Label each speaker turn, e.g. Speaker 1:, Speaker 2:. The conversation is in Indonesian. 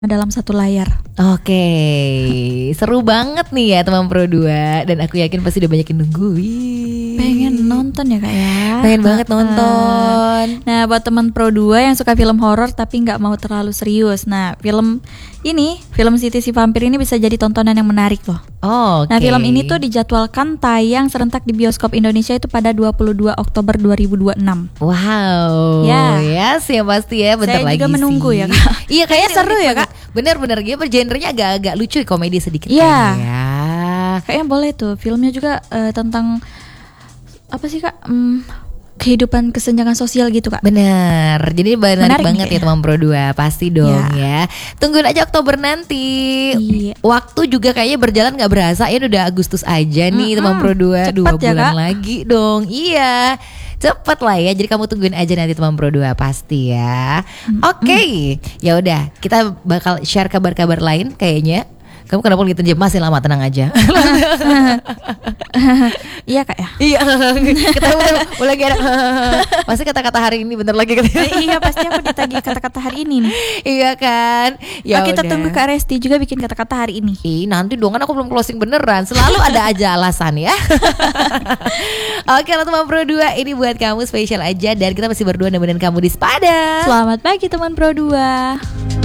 Speaker 1: dalam satu layar.
Speaker 2: Oke, seru banget nih ya teman Pro 2. Dan aku yakin pasti udah banyak yang nungguin.
Speaker 1: Pengen nonton ya Kak ya.
Speaker 2: Pengen banget nonton.
Speaker 1: Nah buat teman Pro 2 yang suka film horor tapi gak mau terlalu serius, nah film Siti si Vampir ini bisa jadi tontonan yang menarik loh.
Speaker 2: Oh,
Speaker 1: Nah film ini tuh dijadwalkan tayang serentak di bioskop Indonesia itu pada 22 Oktober 2026.
Speaker 2: Wow.
Speaker 1: Ya.
Speaker 2: Yes, yang pasti ya, bentar
Speaker 1: Saya
Speaker 2: lagi
Speaker 1: juga menunggu
Speaker 2: sih.
Speaker 1: ya, Kak.
Speaker 2: Iya, kayaknya
Speaker 1: Seru ya, Kak.
Speaker 2: Bener-bener dia bergenrenya agak-agak lucu, komedi sedikit
Speaker 1: Iya.
Speaker 2: kayaknya ya.
Speaker 1: Kayaknya boleh tuh. Filmnya juga tentang apa sih Kak? Kehidupan kesenjangan sosial gitu Kak.
Speaker 2: Bener, jadi menarik banget
Speaker 1: nih,
Speaker 2: ya teman Pro 2. Pasti dong ya. Tungguin aja Oktober nanti.
Speaker 1: Iya.
Speaker 2: Waktu juga kayaknya berjalan gak berasa ya, udah Agustus aja nih teman Pro 2. 2
Speaker 1: Cepet ya,
Speaker 2: bulan
Speaker 1: Kak?
Speaker 2: lagi dong. Iya, cepet lah ya. Jadi kamu tungguin aja nanti teman Pro 2 pasti ya. Oke, ya udah, kita bakal share kabar-kabar lain kayaknya. Kamu kenapa gitu aja? Masih lama, tenang aja.
Speaker 1: Iya Kak ya.
Speaker 2: Iya, kita mulai lagi ada. Pasti kata-kata hari ini bentar lagi.
Speaker 1: Iya pasti aku ditagih kata-kata hari ini nih.
Speaker 2: Iya kan. Ya
Speaker 1: Kita
Speaker 2: udah.
Speaker 1: tunggu Kak Resti juga bikin kata-kata hari ini.
Speaker 2: Ih, nanti dong, kan aku belum closing beneran. Selalu ada aja alasan ya. Oke lah teman Pro 2, ini buat kamu spesial aja. Dan kita masih berdua nemenin kamu di Sepada.
Speaker 1: Selamat pagi teman Pro 2.